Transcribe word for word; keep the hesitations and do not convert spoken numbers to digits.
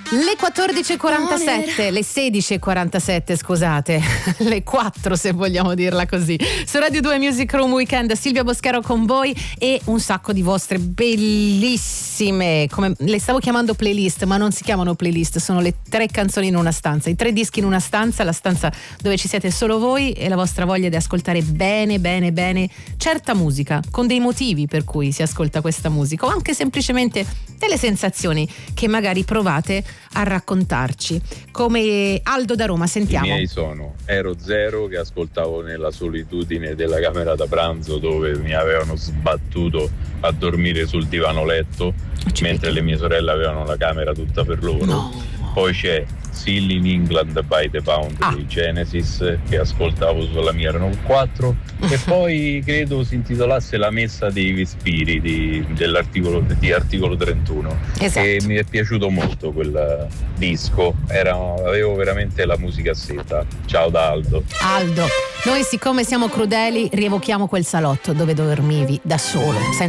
Le quattordici e quarantasette, le sedici e quarantasette, scusate, le quattro se vogliamo dirla così. Su Radio due Music Room Weekend, Silvia Boschero con voi e un sacco di vostre bellissime, come le stavo chiamando playlist, ma non si chiamano playlist, sono le tre canzoni in una stanza, i tre dischi in una stanza, la stanza dove ci siete solo voi e la vostra voglia di ascoltare bene, bene, bene certa musica, con dei motivi per cui si ascolta questa musica, o anche semplicemente delle sensazioni che magari provate a raccontarci. Come Aldo da Roma, sentiamo. I miei sono Ero Zero, che ascoltavo nella solitudine della camera da pranzo, dove mi avevano sbattuto a dormire sul divano letto, Ci mentre vedo. le mie sorelle avevano la camera tutta per loro. No. Poi c'è Still in England by the Pound Ah. dei Genesis, che ascoltavo sulla mia Renault quattro, e poi credo si intitolasse La messa dei Vespiri di, dell'articolo di articolo trentuno. Esatto. E mi è piaciuto molto quel disco, era, avevo veramente la musica a seta. Ciao da Aldo. Aldo, noi siccome siamo crudeli rievochiamo quel salotto dove dormivi da solo, senza